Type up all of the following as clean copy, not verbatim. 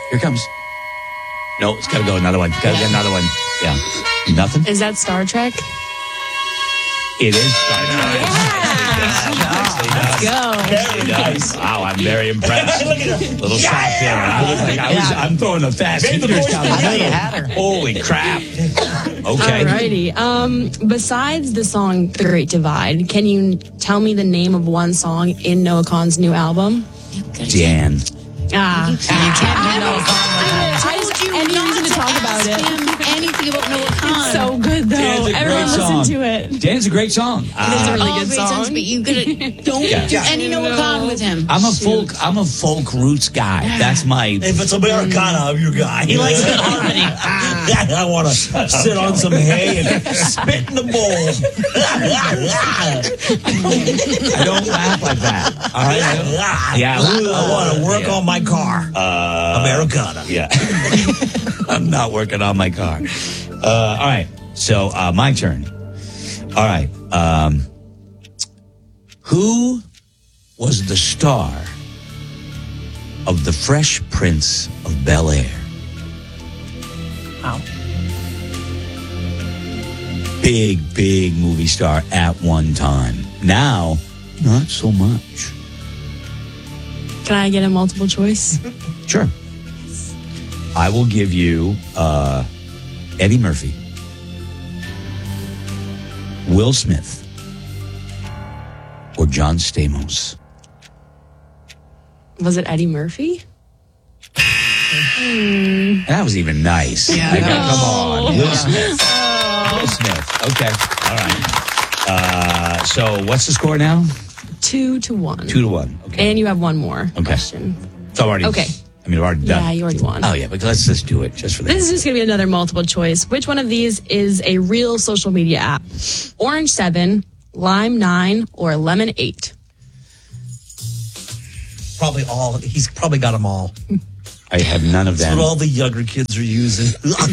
Here it comes. No, it's got to go another one. Got to get another one. Yeah. Nothing? Is that Star Trek? It is Star Trek. Let's go. Very nice. Wow, I'm very impressed. Little shot there. I'm throwing the fast fingers down the middle. Holy crap. Okay. Alrighty. Besides the song The Great Divide, can you tell me the name of one song in Noah Kahan's new album? Dan. You can't do Noah Kahan. Any reason to talk about it. Anything about Noah Kahan. So good, though. Everyone listen to it. Dan's a great song. It's a really good song. But you don't do any Noah Kahan with him. I'm a folk roots guy. That's my. If it's Americana, I'm your guy. He likes good harmony. I want to sit on some hay and spit in the bowl. I don't laugh like that. All right. Yeah. I want to work on my car. Americana. Yeah. I'm not working on my car. All right. So my turn. All right. Who was the star of The Fresh Prince of Bel-Air? Wow. Big movie star at one time. Now, not so much. Can I get a multiple choice? Sure. I will give you Eddie Murphy, Will Smith, or John Stamos. Was it Eddie Murphy? That was even nice. Yeah. Come on. Will Smith. Will Smith. Okay. All right. So what's the score now? 2-1. 2-1. Okay. And you have one more question. It's already. Okay. I mean, we've already done. Yeah, you already won. Oh, yeah, but let's just do it just for that. This is just going to be another multiple choice. Which one of these is a real social media app? Orange 7, Lime 9, or Lemon 8? Probably all. He's probably got them all. I have none of them. That's what all the younger kids are using.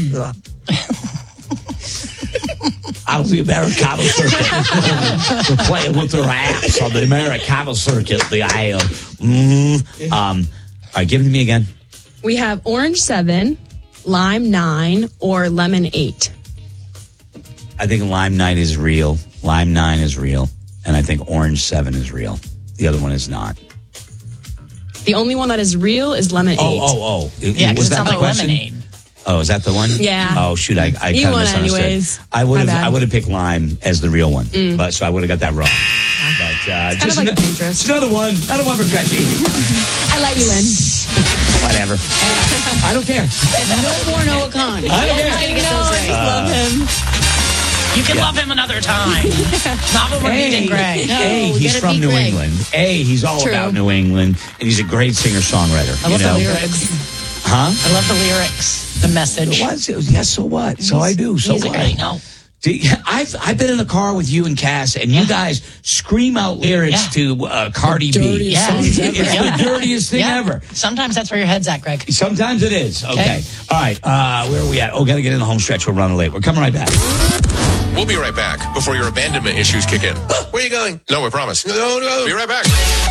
Out of the Americano circuit. We're playing with their apps on the Americano circuit. The aisle. All right, give it to me again. We have Orange 7, Lime 9, or Lemon 8. I think Lime 9 is real. Lime 9 is real. And I think Orange 7 is real. The other one is not. The only one that is real is Lemon 8. Oh. Yeah, because it sounds like lemonade. Oh, is that the one? Yeah. Oh, shoot, I kind You of won misunderstood. anyways. I would have picked Lime as the real one, but so I would have got that wrong. But It's kind of like Pinterest. Just another one for Gretchen. I let you in. Whatever. I don't care. No more Noah Kahan. I don't care. Gonna get those right. Love him. You can love him another time. Not when we're beating Greg. He's from New England. He's all True. about New England, and he's a great singer-songwriter. I love the lyrics. Huh? I love the lyrics. The message. Yes, so what? So I do. So Music, what? I know. I've been in the car with you and Cass, and you guys scream out lyrics to Cardi B. Yeah. It's the dirtiest thing ever. Sometimes that's where your head's at, Greg. Sometimes it is. Okay. All right. Where are we at? Oh, got to get in the home stretch. We're running late. We're coming right back. We'll be right back before your abandonment issues kick in. Where are you going? No, I promise. No. Be right back.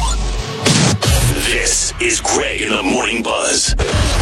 This is Greg in the Morning Buzz.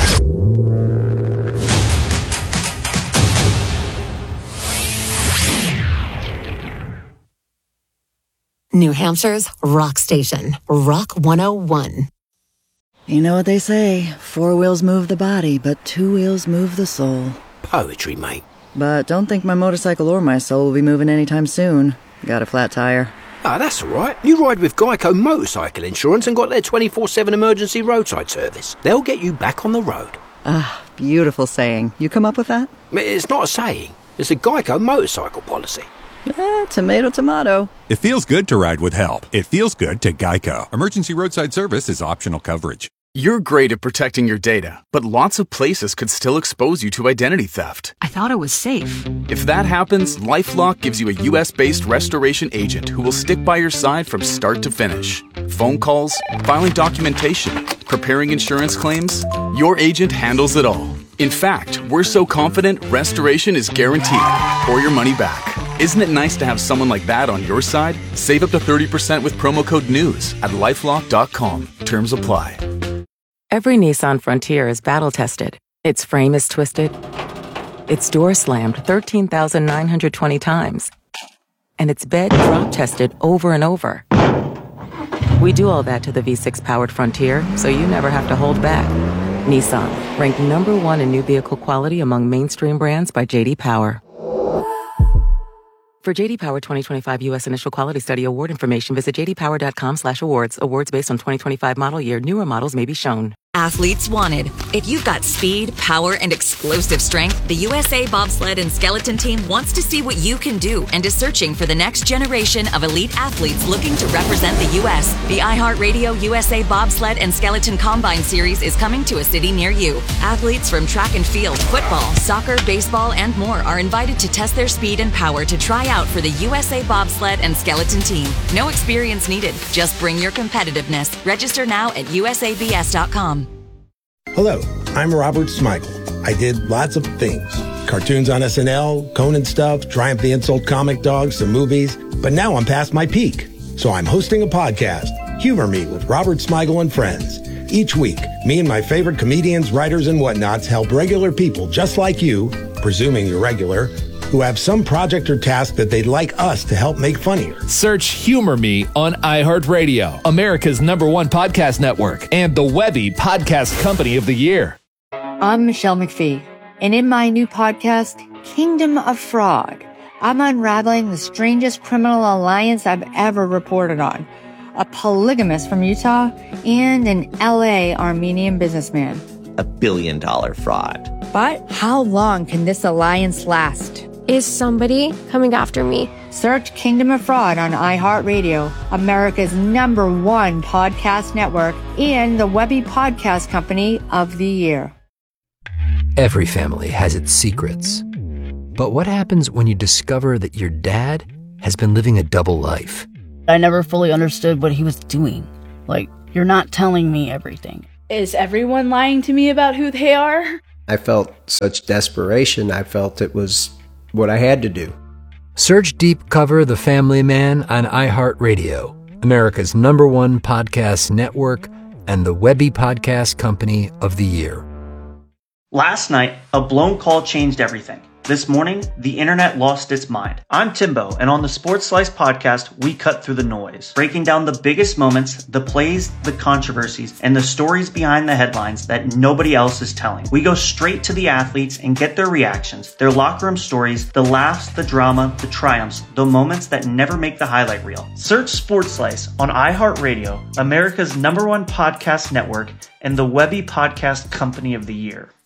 New Hampshire's rock station, Rock 101. You know what they say, 4 wheels move the body, but 2 wheels move the soul. Poetry, mate. But don't think my motorcycle or my soul will be moving anytime soon. Got a flat tire. Ah, that's all right. You ride with Geico Motorcycle Insurance and got their 24/7 emergency roadside service. They'll get you back on the road. Ah, beautiful saying. You come up with that? It's not a saying. It's a Geico motorcycle policy. Tomato, tomato. It feels good to ride with help. It feels good to Geico. Emergency roadside service is optional coverage. You're great at protecting your data, but lots of places could still expose you to identity theft. I thought it was safe. If that happens, LifeLock gives you a US-based restoration agent who will stick by your side from start to finish. Phone calls, filing documentation, preparing insurance claims, your agent handles it all. In fact, we're so confident restoration is guaranteed or your money back. Isn't it nice to have someone like that on your side? Save up to 30% with promo code NEWS at LifeLock.com. Terms apply. Every Nissan Frontier is battle-tested. Its frame is twisted. Its door slammed 13,920 times. And its bed drop-tested over and over. We do all that to the V6-powered Frontier, so you never have to hold back. Nissan, ranked #1 in new vehicle quality among mainstream brands by J.D. Power. For J.D. Power 2025 U.S. Initial Quality Study award information, visit jdpower.com/awards. Awards based on 2025 model year. Newer models may be shown. Athletes wanted. If you've got speed, power, and explosive strength, the USA Bobsled and Skeleton Team wants to see what you can do and is searching for the next generation of elite athletes looking to represent the U.S. The iHeartRadio USA Bobsled and Skeleton Combine Series is coming to a city near you. Athletes from track and field, football, soccer, baseball, and more are invited to test their speed and power to try out for the USA Bobsled and Skeleton Team. No experience needed. Just bring your competitiveness. Register now at usabs.com. Hello, I'm Robert Smigel. I did lots of things. Cartoons on SNL, Conan stuff, Triumph the Insult comic dogs, some movies. But now I'm past my peak. So I'm hosting a podcast, Humor Me with Robert Smigel and Friends. Each week, me and my favorite comedians, writers, and whatnots help regular people just like you, presuming you're regular, who have some project or task that they'd like us to help make funnier. Search Humor Me on iHeartRadio, America's #1 podcast network, and the Webby Podcast Company of the Year. I'm Michelle McPhee, and in my new podcast, Kingdom of Fraud, I'm unraveling the strangest criminal alliance I've ever reported on. A polygamist from Utah and an LA Armenian businessman. $1 billion fraud. But how long can this alliance last? Is somebody coming after me? Search Kingdom of Fraud on iHeartRadio, America's #1 podcast network, and the Webby Podcast Company of the Year. Every family has its secrets. But what happens when you discover that your dad has been living a double life? I never fully understood what he was doing. Like, you're not telling me everything. Is everyone lying to me about who they are? I felt such desperation. I felt it was what I had to do. Search Deep Cover The Family Man on iHeartRadio, America's #1 podcast network, and the Webby Podcast Company of the Year. Last night, a blown call changed everything. This morning, the internet lost its mind. I'm Timbo, and on the Sports Slice podcast, we cut through the noise, breaking down the biggest moments, the plays, the controversies, and the stories behind the headlines that nobody else is telling. We go straight to the athletes and get their reactions, their locker room stories, the laughs, the drama, the triumphs, the moments that never make the highlight reel. Search Sports Slice on iHeartRadio, America's #1 podcast network, and the Webby Podcast Company of the Year.